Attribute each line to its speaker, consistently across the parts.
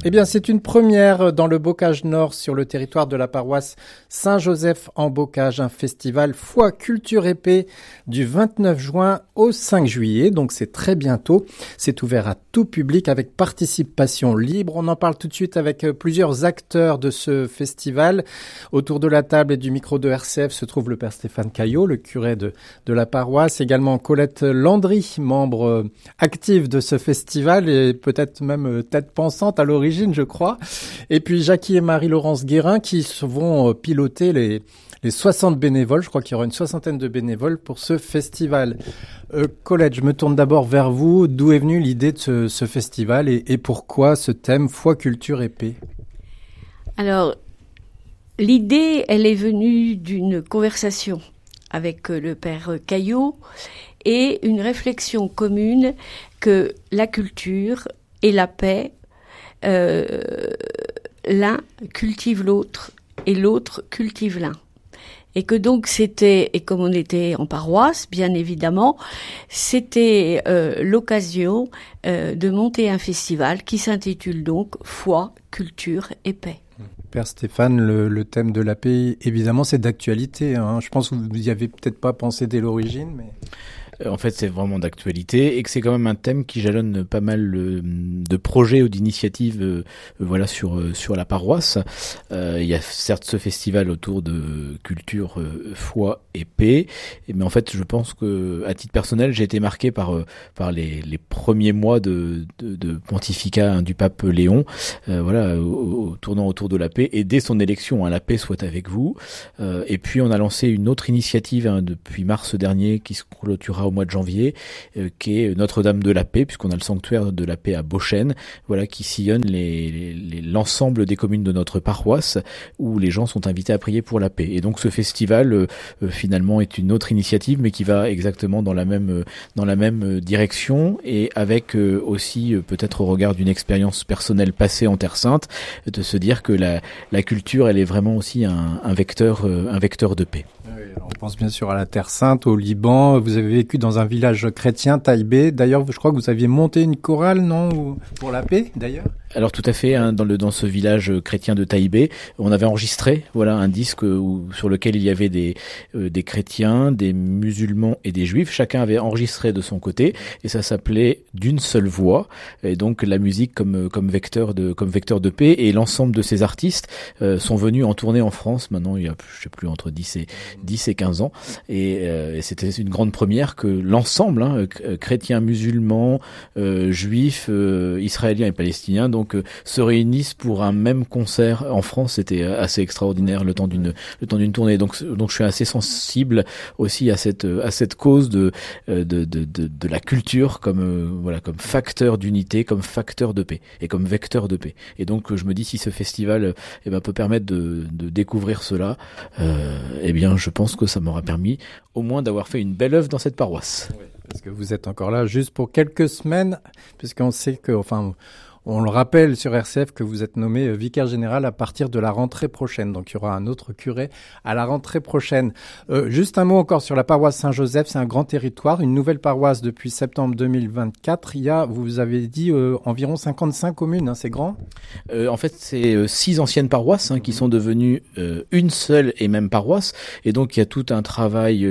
Speaker 1: Eh bien, c'est une première dans le Bocage Nord sur le territoire de la paroisse Saint-Joseph en Bocage, un festival Foi Culture et Paix du 29 juin au 5 juillet. Donc, c'est très bientôt. C'est ouvert à tout public avec participation libre. On en parle tout de suite avec plusieurs acteurs de ce festival. Autour de la table et du micro de RCF se trouve le père Stéphane Caillot, le curé de la paroisse. Également Colette Landry, membre active de ce festival et peut-être même tête pensante à l'origine, je crois. Et puis Jackie et Marie-Laurence Guérin qui vont piloter les 60 bénévoles. Je crois qu'il y aura une soixantaine de bénévoles pour ce festival. Colette, je me tourne d'abord vers vous. D'où est venue l'idée de ce festival et pourquoi ce thème Foi, Culture et Paix?
Speaker 2: Alors, l'idée, elle est venue d'une conversation avec le père Caillot et une réflexion commune que la culture et la paix, l'un cultive l'autre et l'autre cultive l'un. Et que donc c'était, et comme on était en paroisse, bien évidemment, c'était l'occasion de monter un festival qui s'intitule donc Foi, Culture et Paix.
Speaker 1: Père Stéphane, le thème de la paix, évidemment, c'est d'actualité, hein. Je pense que vous n'y avez peut-être pas pensé dès l'origine, mais...
Speaker 3: En fait, c'est vraiment d'actualité et que c'est quand même un thème qui jalonne pas mal de projets ou d'initiatives voilà, sur la paroisse. Il y a certes ce festival autour de culture, foi et paix, mais en fait, je pense que à titre personnel, j'ai été marqué par les premiers mois de pontificat du pape Léon, voilà, tournant autour de la paix et dès son élection, la paix soit avec vous. Et puis, on a lancé une autre initiative depuis mars dernier qui se clôturera au mois de janvier, qui est Notre-Dame de la Paix, puisqu'on a le sanctuaire de la paix à Beauchêne, voilà, qui sillonne l'ensemble des communes de notre paroisse, où les gens sont invités à prier pour la paix. Et donc ce festival, finalement, est une autre initiative, mais qui va exactement dans la même direction, et avec aussi, peut-être au regard d'une expérience personnelle passée en Terre Sainte, de se dire que la culture, elle est vraiment aussi un vecteur de paix.
Speaker 1: Oui, alors on pense bien sûr à la Terre Sainte, au Liban. Vous avez vécu dans un village chrétien, Taïbé. D'ailleurs, je crois que vous aviez monté une chorale, non, pour la paix, d'ailleurs?
Speaker 3: Alors tout à fait, hein, dans ce village chrétien de Taïbé, on avait enregistré, voilà, un disque sur lequel il y avait des chrétiens, des musulmans et des juifs. Chacun avait enregistré de son côté, et ça s'appelait D'une seule voix. Et donc la musique comme vecteur de paix. Et l'ensemble de ces artistes sont venus en tournée en France. Maintenant, il y a, je sais plus, entre 10 et 15 ans. Et c'était une grande première que l'ensemble, hein, chrétiens, musulmans, juifs, israéliens et palestiniens, donc se réunissent pour un même concert en France. C'était assez extraordinaire le temps d'une tournée. Donc je suis assez sensible aussi à cette cause de la culture comme voilà, comme facteur d'unité, comme facteur de paix et comme vecteur de paix. Et donc je me dis, si ce festival peut permettre de découvrir cela, eh bien je pense que ça m'aura permis au moins d'avoir fait une belle œuvre dans cette paroisse.
Speaker 1: Oui, parce que vous êtes encore là juste pour quelques semaines, puisqu'on sait que, enfin, on le rappelle sur RCF que vous êtes nommé vicaire général à partir de la rentrée prochaine. Donc, il y aura un autre curé à la rentrée prochaine. Juste un mot encore sur la paroisse Saint-Joseph. C'est un grand territoire, une nouvelle paroisse depuis septembre 2024. Il y a, vous avez dit, environ 55 communes. Hein, c'est grand?
Speaker 3: En fait, c'est 6 anciennes paroisses, hein, qui sont devenues une seule et même paroisse. Et donc, il y a tout un travail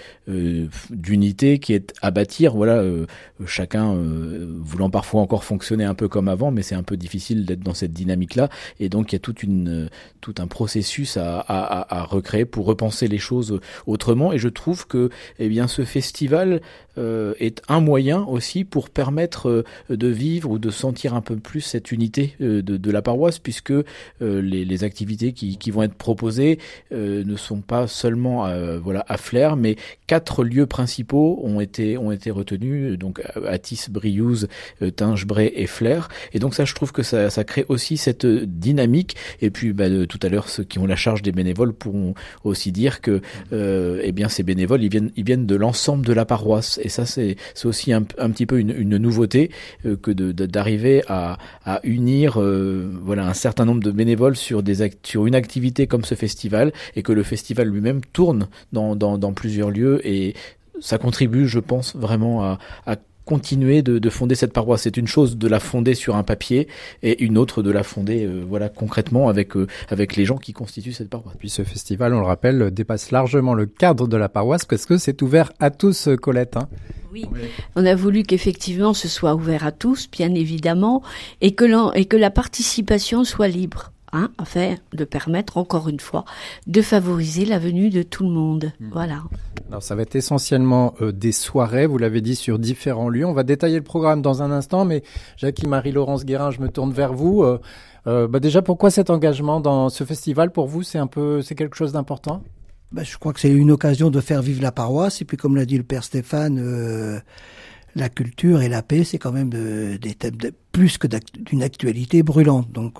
Speaker 3: d'unité qui est à bâtir. Voilà, chacun voulant parfois encore fonctionner un peu comme avant, mais c'est un peu difficile d'être dans cette dynamique-là, et donc il y a tout un processus à recréer pour repenser les choses autrement. Et je trouve que, eh bien, ce festival est un moyen aussi pour permettre de vivre ou de sentir un peu plus cette unité de la paroisse, puisque les activités qui vont être proposées ne sont pas seulement voilà, à Flers, mais 4 lieux principaux ont été retenus, donc Athis, Briouze, Tinge-Bray et Flers. Et donc ça, je trouve que ça crée aussi cette dynamique. Et puis tout à l'heure, ceux qui ont la charge des bénévoles pourront aussi dire que eh bien ces bénévoles, ils viennent de l'ensemble de la paroisse. Et ça, c'est aussi un petit peu une nouveauté, que d'arriver à unir voilà, un certain nombre de bénévoles sur une activité comme ce festival, et que le festival lui-même tourne dans plusieurs lieux. Et ça contribue, je pense, vraiment à continuer de fonder cette paroisse. C'est une chose de la fonder sur un papier et une autre de la fonder concrètement avec les gens qui constituent cette paroisse.
Speaker 1: Puis ce festival, on le rappelle, dépasse largement le cadre de la paroisse parce que c'est ouvert à tous, Colette. Hein.
Speaker 2: Oui, on a voulu qu'effectivement ce soit ouvert à tous, bien évidemment, et que la participation soit libre. Afin de permettre, encore une fois, de favoriser la venue de tout le monde. Voilà.
Speaker 1: Alors, ça va être essentiellement des soirées, vous l'avez dit, sur différents lieux. On va détailler le programme dans un instant, mais Jackie Marie-Laurence Guérin, je me tourne vers vous. Déjà, pourquoi cet engagement dans ce festival, pour vous, c'est quelque chose d'important ?
Speaker 4: Je crois que c'est une occasion de faire vivre la paroisse. Et puis, comme l'a dit le père Stéphane, la culture et la paix, c'est quand même des thèmes plus que d'une actualité brûlante. Donc,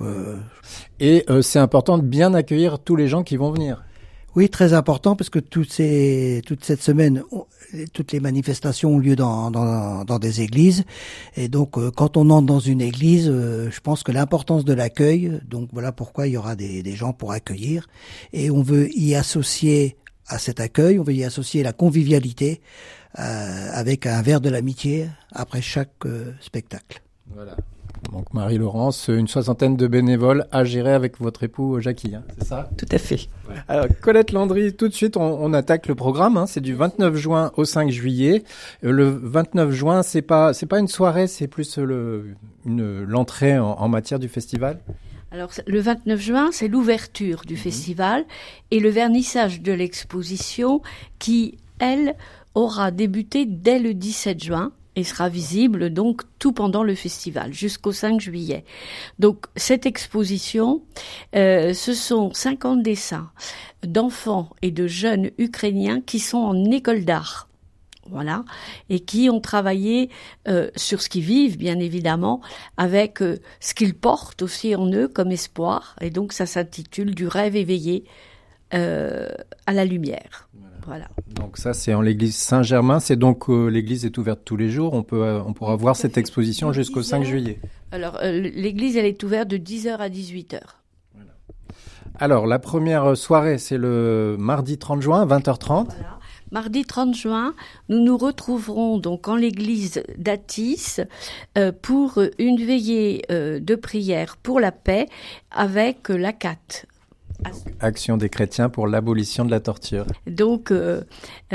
Speaker 1: Et c'est important de bien accueillir tous les gens qui vont venir.
Speaker 4: Oui, très important, parce que toute cette semaine, toutes les manifestations ont lieu dans des églises. Et donc, quand on entre dans une église, je pense que l'importance de l'accueil, donc voilà pourquoi il y aura des gens pour accueillir. Et on veut y associer à cet accueil, on veut y associer la convivialité, avec un verre de l'amitié après chaque spectacle.
Speaker 1: Voilà. Donc Marie-Laurence, une 60aine de bénévoles à gérer avec votre époux Jackie, c'est ça ?
Speaker 5: Tout à fait.
Speaker 1: Ouais. Alors Colette Landry, tout de suite on attaque le programme, c'est du 29 juin au 5 juillet. Le 29 juin, c'est pas une soirée, c'est plus l'entrée en matière du festival.
Speaker 2: Alors, le 29 juin, c'est l'ouverture du festival et le vernissage de l'exposition qui, elle, aura débuté dès le 17 juin et sera visible donc tout pendant le festival jusqu'au 5 juillet. Donc cette exposition, ce sont 50 dessins d'enfants et de jeunes ukrainiens qui sont en école d'art. Voilà, et qui ont travaillé sur ce qu'ils vivent, bien évidemment, avec ce qu'ils portent aussi en eux comme espoir. Et donc ça s'intitule « Du rêve éveillé à la lumière ». Voilà.
Speaker 1: Donc ça, c'est en l'église Saint-Germain. C'est donc l'église est ouverte tous les jours. On pourra voir cette exposition jusqu'au 5 juillet.
Speaker 2: Alors l'église, elle est ouverte de 10h à 18h.
Speaker 1: Voilà. Alors la première soirée, c'est le mardi 30 juin, 20h30.
Speaker 2: Voilà. Mardi 30 juin, nous nous retrouverons donc en l'église d'Athis pour une veillée de prière pour la paix avec l'ACAT.
Speaker 1: Action des chrétiens pour l'abolition de la torture.
Speaker 2: Donc, temps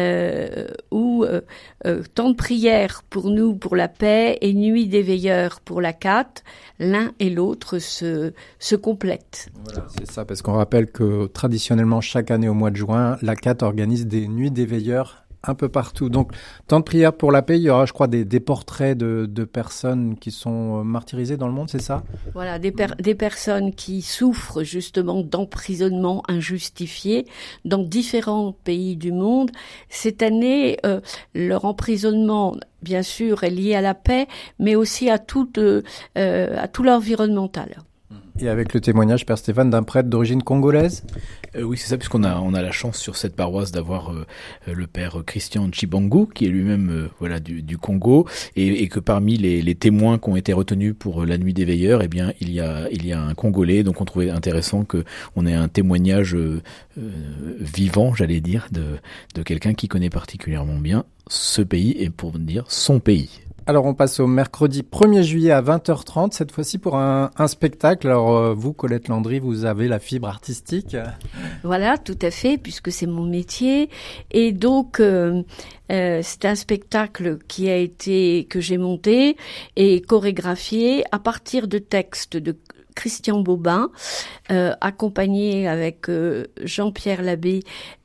Speaker 2: de prière pour nous, pour la paix, et nuit des veilleurs pour l'ACAT, l'un et l'autre se complètent.
Speaker 1: Voilà, c'est ça, parce qu'on rappelle que traditionnellement, chaque année au mois de juin, l'ACAT organise des nuits des veilleurs un peu partout. Donc, temps de prière pour la paix, il y aura, je crois, des portraits de personnes qui sont martyrisées dans le monde, c'est ça ?
Speaker 2: Voilà, des personnes qui souffrent justement d'emprisonnement injustifié dans différents pays du monde. Cette année, leur emprisonnement, bien sûr, est lié à la paix, mais aussi à tout l'environnemental.
Speaker 1: Et avec le témoignage, Père Stéphane, d'un prêtre d'origine congolaise ?
Speaker 3: Oui, c'est ça, puisqu'on a la chance sur cette paroisse d'avoir le père Christian Chibangu, qui est lui-même du Congo, et que parmi les témoins qui ont été retenus pour la nuit des veilleurs, eh bien il y a un Congolais, donc on trouvait intéressant que on ait un témoignage vivant, j'allais dire, de quelqu'un qui connaît particulièrement bien ce pays et pour dire son pays.
Speaker 1: Alors on passe au mercredi 1er juillet à 20h30, cette fois-ci pour un spectacle. Alors vous, Colette Landry, vous avez la fibre artistique.
Speaker 2: Voilà, tout à fait, puisque c'est mon métier. Et donc c'est un spectacle que j'ai monté et chorégraphié à partir de textes de Christian Bobin, accompagné avec Jean-Pierre Labbé,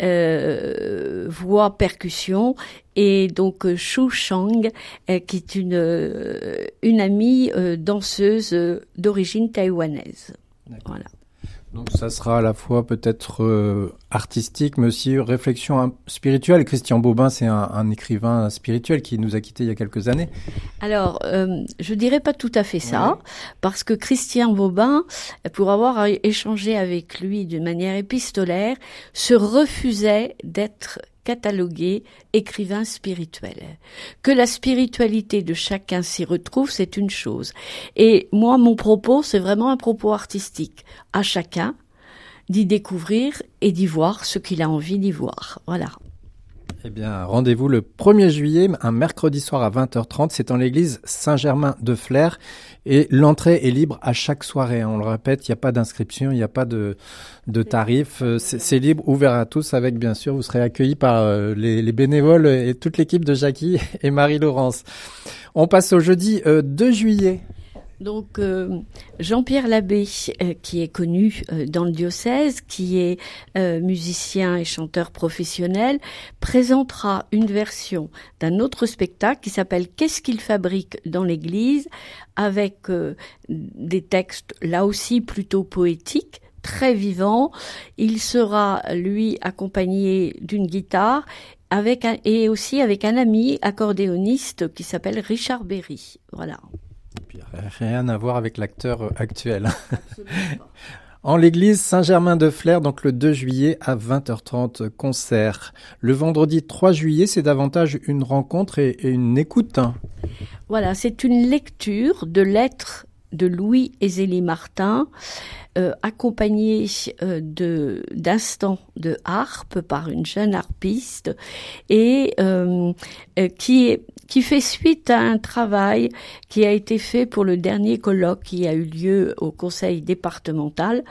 Speaker 2: voix percussion, et donc Shu Chang, qui est une amie danseuse d'origine taïwanaise.
Speaker 1: D'accord.
Speaker 2: Voilà.
Speaker 1: Donc ça sera à la fois peut-être artistique, mais aussi réflexion spirituelle. Christian Bobin, c'est un écrivain spirituel qui nous a quittés il y a quelques années.
Speaker 2: Alors, je dirais pas tout à fait ça, parce que Christian Bobin, pour avoir échangé avec lui de manière épistolaire, se refusait d'être catalogué écrivain spirituel. Que la spiritualité de chacun s'y retrouve, c'est une chose. Et moi, mon propos, c'est vraiment un propos artistique. À chacun d'y découvrir et d'y voir ce qu'il a envie d'y voir. Voilà.
Speaker 1: Eh bien, rendez-vous le 1er juillet, un mercredi soir à 20h30. C'est en l'église Saint-Germain de Flers. Et l'entrée est libre à chaque soirée. On le répète, il n'y a pas d'inscription, il n'y a pas de tarif. C'est libre, ouvert à tous avec, bien sûr, vous serez accueillis par les bénévoles et toute l'équipe de Jackie et Marie-Laurence. On passe au jeudi 2 juillet.
Speaker 2: Donc Jean-Pierre Labbé, qui est connu dans le diocèse, qui est musicien et chanteur professionnel, présentera une version d'un autre spectacle qui s'appelle « Qu'est-ce qu'il fabrique dans l'église ?» avec des textes là aussi plutôt poétiques, très vivants. Il sera, lui, accompagné d'une guitare et aussi avec un ami accordéoniste qui s'appelle Richard Berry. Voilà.
Speaker 1: Rien à voir avec l'acteur actuel. En l'église Saint-Germain-de-Flers, donc le 2 juillet à 20h30, concert. Le vendredi 3 juillet, c'est davantage une rencontre et une écoute.
Speaker 2: Voilà, c'est une lecture de lettres de Louis et Zélie Martin, accompagnée d'instants de harpe par une jeune harpiste et qui fait suite à un travail qui a été fait pour le dernier colloque qui a eu lieu au conseil départemental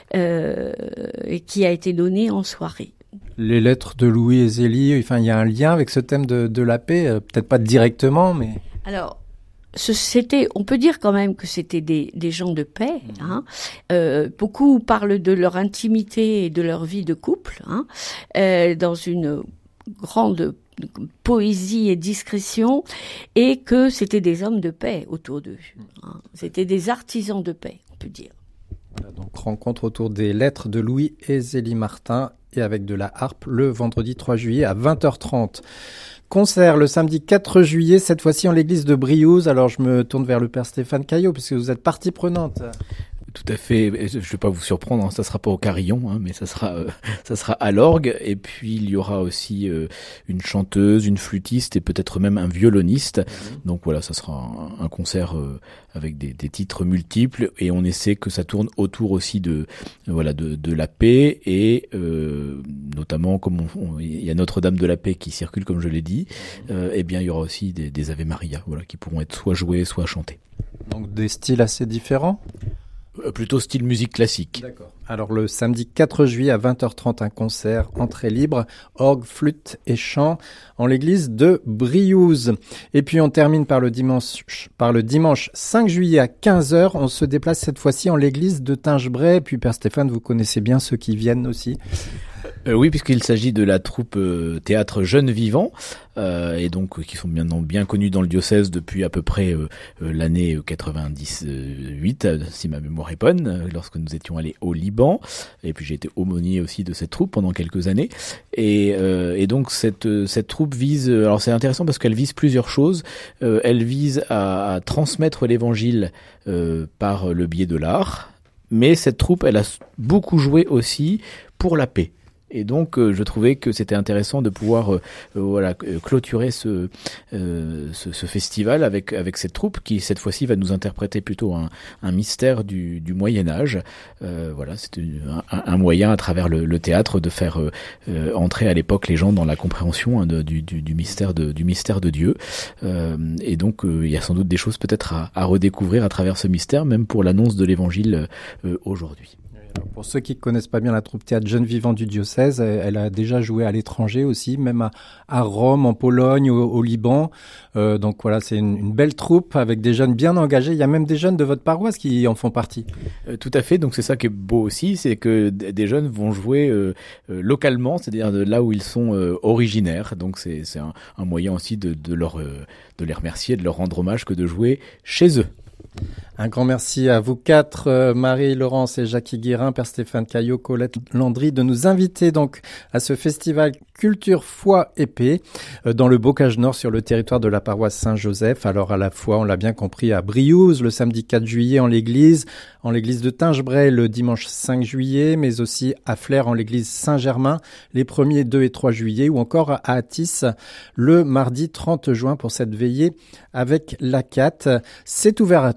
Speaker 2: et qui a été donné en soirée.
Speaker 1: Les lettres de Louis et Zélie, enfin, il y a un lien avec ce thème de la paix, peut-être pas directement, mais...
Speaker 2: Alors, on peut dire quand même que c'était des gens de paix. Hein. Beaucoup parlent de leur intimité et de leur vie de couple, hein, dans une grande poésie et discrétion, et que c'était des hommes de paix autour d'eux. Hein. C'était des artisans de paix, on peut dire.
Speaker 1: Voilà, donc rencontre autour des lettres de Louis et Zélie Martin, et avec de la harpe le vendredi 3 juillet à 20h30. Concert le samedi 4 juillet, cette fois-ci en l'église de Briouze. Alors je me tourne vers le père Stéphane Caillot, puisque vous êtes partie prenante.
Speaker 3: Tout à fait. Je vais pas vous surprendre, hein, ça sera pas au carillon, hein, mais ça sera à l'orgue. Et puis il y aura aussi une chanteuse, une flûtiste et peut-être même un violoniste. Donc voilà, ça sera un concert avec des titres multiples, et on essaie que ça tourne autour aussi de la paix, et notamment comme il y a Notre-Dame de la Paix qui circule, comme je l'ai dit. Eh bien il y aura aussi des Ave Maria, voilà, qui pourront être soit joués, soit chantés.
Speaker 1: Donc des styles assez différents.
Speaker 3: Plutôt style musique classique.
Speaker 1: D'accord. Alors le samedi 4 juillet à 20h30, un concert, entrée libre, orgue, flûte et chant en l'église de Briouze. Et puis on termine par le dimanche 5 juillet à 15h. On se déplace cette fois-ci en l'église de Tingebray. Et puis Père Stéphane, vous connaissez bien ceux qui viennent aussi.
Speaker 3: Oui, puisqu'il s'agit de la troupe théâtre Jeunes Vivants, et donc qui sont maintenant bien connus dans le diocèse depuis à peu près l'année 98, si ma mémoire est bonne, lorsque nous étions allés au Liban. Et puis j'ai été aumônier aussi de cette troupe pendant quelques années. Et donc cette troupe vise, alors c'est intéressant parce qu'elle vise plusieurs choses. Elle vise à transmettre l'évangile par le biais de l'art, mais cette troupe, elle a beaucoup joué aussi pour la paix. Et donc, je trouvais que c'était intéressant de pouvoir clôturer ce festival avec cette troupe qui, cette fois-ci, va nous interpréter plutôt un mystère du Moyen-Âge. C'était un moyen, à travers le théâtre, de faire entrer à l'époque les gens dans la compréhension du mystère de Dieu. Et donc, il y a sans doute des choses peut-être à redécouvrir à travers ce mystère, même pour l'annonce de l'Évangile aujourd'hui.
Speaker 1: Pour ceux qui ne connaissent pas bien la troupe théâtre Jeunes Vivants du diocèse, elle a déjà joué à l'étranger aussi, même à Rome, en Pologne, au Liban. Donc voilà, c'est une belle troupe avec des jeunes bien engagés. Il y a même des jeunes de votre paroisse qui en font partie.
Speaker 3: Tout à fait, donc c'est ça qui est beau aussi, c'est que des jeunes vont jouer localement, c'est-à-dire de là où ils sont originaires. Donc c'est un moyen aussi de les remercier, de leur rendre hommage que de jouer chez eux.
Speaker 1: Un grand merci à vous quatre, Marie-Laurence et Jackie Guérin, Père Stéphane Caillot, Colette Landry, de nous inviter donc à ce festival Culture, Foi et Paix dans le Bocage Nord sur le territoire de la paroisse Saint-Joseph. Alors à la fois, on l'a bien compris, à Briouze le samedi 4 juillet en l'église de Tingebray le dimanche 5 juillet, mais aussi à Flers en l'église Saint-Germain les 1er, 2 et 3 juillet, ou encore à Athis le mardi 30 juin pour cette veillée avec l'ACAT. C'est ouvert à tous. On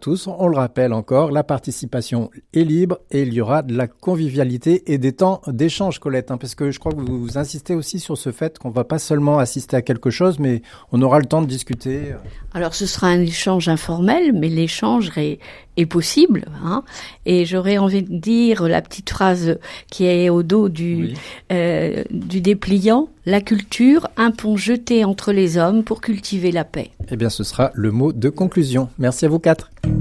Speaker 1: on le rappelle encore, la participation est libre et il y aura de la convivialité et des temps d'échange, Colette, parce que je crois que vous insistez aussi sur ce fait qu'on va pas seulement assister à quelque chose, mais on aura le temps de discuter.
Speaker 2: Alors ce sera un échange informel, mais l'échange est possible, et j'aurais envie de dire la petite phrase qui est au dos du dépliant: la culture, un pont jeté entre les hommes pour cultiver la paix.
Speaker 1: Eh bien, ce sera le mot de conclusion. Merci à vous quatre.